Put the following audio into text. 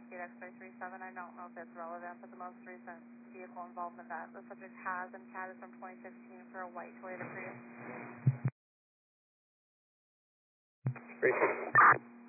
Cascade X-ray 37. I don't know if it's relevant, but the most recent vehicle involvement that the subject has in CAD is from 2016 for a white Toyota Prius. Great.